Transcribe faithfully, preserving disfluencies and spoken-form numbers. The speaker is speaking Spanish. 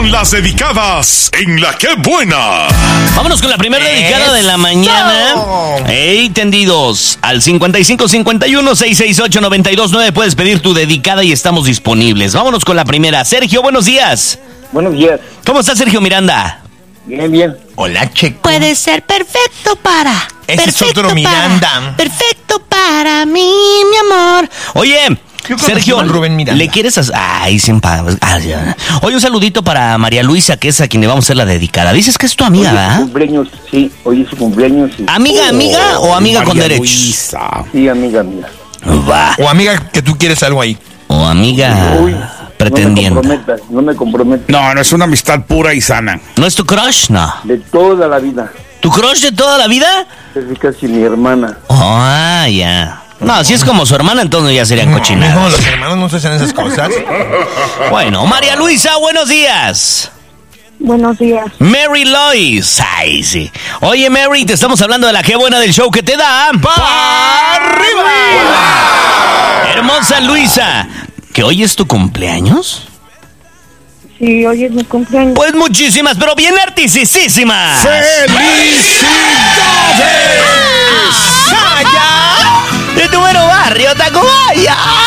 con las dedicadas en La Qué Buena. Vámonos con la primera dedicada de la mañana. Hey, tendidos. Al cincuenta y cinco cincuenta y uno seiscientos sesenta y ocho noventa y dos nueve puedes pedir tu dedicada y estamos disponibles. Vámonos con la primera. Sergio, buenos días. Buenos días. ¿Cómo está Sergio Miranda? Bien, bien. Hola, Checo. Puede ser perfecto para. Ese es perfecto otro Miranda. Para, perfecto para mí, mi amor. Oye, Sergio, Rubén Miranda. ¿le quieres hacer? Ay, sin pa... ah, ya. Oye, un saludito para María Luisa, que es a quien le vamos a hacer la dedicada. Dices que es tu amiga, Hoy es su ¿verdad? cumpleaños, sí. Hoy es su cumpleaños. Y... ¿Amiga, amiga o amiga María con derechos? Luisa. Sí, amiga, amiga. Va. O amiga, que tú quieres algo ahí. O amiga Uy, pretendiente. No me comprometas, no me comprometas. No, no es una amistad pura y sana. ¿No es tu crush? No. De toda la vida. ¿Tu crush de toda la vida? Es casi mi hermana. Ah, ya. No, si es como su hermana, entonces ya serían No, cochinadas. los hermanos no se hacen esas cosas. Bueno, María Luisa, buenos días. Buenos días. Mary Lois. Ay, sí. Oye, Mary, te estamos hablando de la Qué Buena del show que te da. ¡Pa' arriba! Hermosa Luisa, ¿que hoy es tu cumpleaños? Sí, hoy es mi cumpleaños. Pues muchísimas, pero bien artisísimas. ¡Felicidades! ¡De tu buen barrio, Tacubaya!